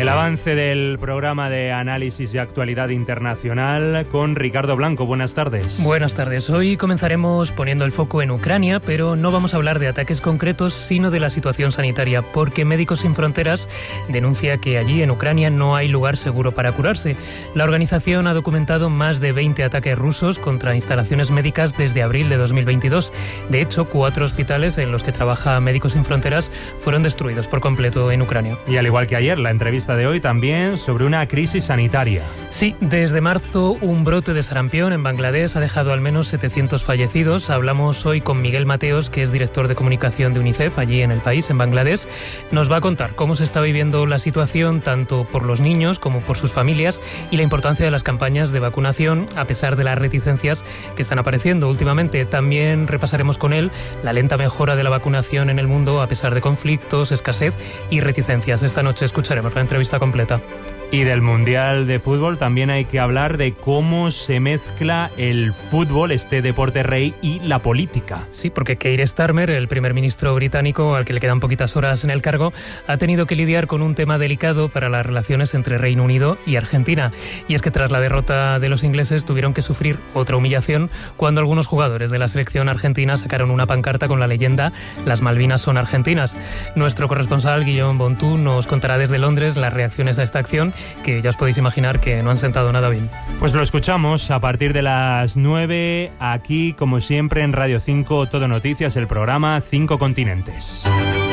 avance del programa de análisis y actualidad internacional con Ricardo Blanco. Buenas tardes. Buenas tardes. Hoy comenzaremos poniendo el foco en Ucrania, pero no vamos a hablar de ataques concretos, sino de la situación sanitaria, porque Médicos Sin Fronteras denuncia que allí en Ucrania no hay lugar seguro para curarse. La organización ha documentado más de 20 ataques rusos contra instalaciones médicas desde abril de 2022. De hecho, 4 hospitales en los que trabaja Médicos Sin Fronteras fueron destruidos por completo en Ucrania. Y al igual que ayer, la entrevista de hoy también sobre una crisis sanitaria. Sí, desde marzo un brote de sarampión en Bangladesh ha dejado al menos 700 fallecidos. Hablamos hoy con Miguel Mateos, que es director de comunicación de UNICEF allí en el país, en Bangladesh. Nos va a contar cómo se está viviendo la situación tanto por los niños como por sus familias y la importancia de las campañas de vacunación a pesar de las reticencias que están apareciendo últimamente. También repasaremos con él la lenta mejora de la vacunación en el mundo a pesar de conflictos, escasez y reticencias. Esta noche escucharemos la entrevista completa. Y del Mundial de Fútbol también hay que hablar de cómo se mezcla el fútbol, este deporte rey, y la política. Sí, porque Keir Starmer, el primer ministro británico, al que le quedan poquitas horas en el cargo, ha tenido que lidiar con un tema delicado para las relaciones entre Reino Unido y Argentina. Y es que tras la derrota de los ingleses tuvieron que sufrir otra humillación cuando algunos jugadores de la selección argentina sacaron una pancarta con la leyenda "Las Malvinas son argentinas". Nuestro corresponsal, Guillaume Bontú, nos contará desde Londres las reacciones a esta acción, que ya os podéis imaginar que no han sentado nada bien. Pues lo escuchamos a partir de las 9, aquí como siempre en Radio 5, Todo Noticias, el programa 5 Continentes.